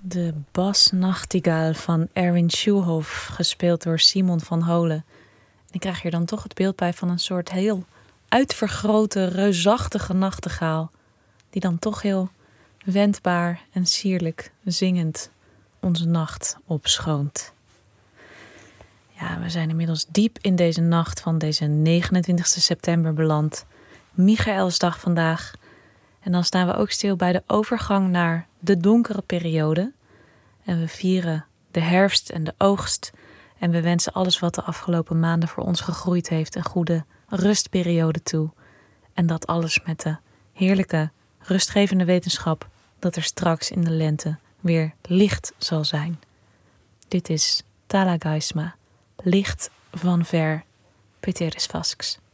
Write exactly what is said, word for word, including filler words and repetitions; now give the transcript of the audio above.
De Bas Nachtigaal van Erwin Schuhoff, gespeeld door Simon van Holen. En ik krijg hier dan toch het beeld bij van een soort heel uitvergrote, reusachtige nachtegaal, die dan toch heel wendbaar en sierlijk zingend onze nacht opschoont. Ja, we zijn inmiddels diep in deze nacht van deze negenentwintigste september beland. Michaelsdag vandaag. En dan staan we ook stil bij de overgang naar de donkere periode. En we vieren de herfst en de oogst. En we wensen alles wat de afgelopen maanden voor ons gegroeid heeft een goede rustperiode toe. En dat alles met de heerlijke, rustgevende wetenschap dat er straks in de lente weer licht zal zijn. Dit is Tala Gaisma, licht van ver, Peteris Vasks.